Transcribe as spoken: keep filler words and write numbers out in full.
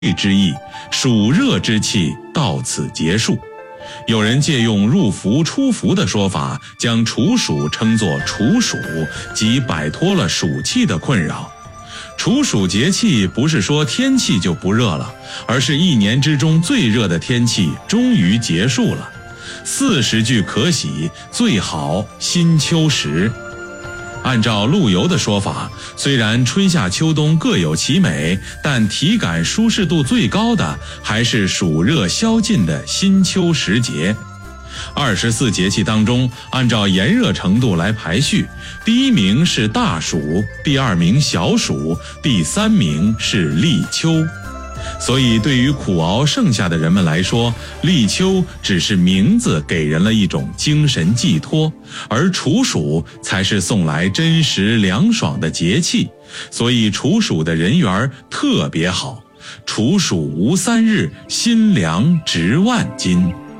之意，暑热之气到此结束。有人借用入伏出伏的说法，将处暑称作处暑，即摆脱了暑气的困扰。处暑节气不是说天气就不热了，而是一年之中最热的天气终于结束了。四时具可喜，最好新秋时。按照陆游的说法，虽然春夏秋冬各有其美，但体感舒适度最高的还是暑热消尽的新秋时节。二十四节气当中，按照炎热程度来排序，第一名是大暑，第二名小暑，第三名是立秋。所以对于苦熬盛夏的人们来说，立秋只是名字给人了一种精神寄托，而处暑才是送来真实凉爽的节气。所以处暑的人缘特别好，处暑无三日，新粮值万斤。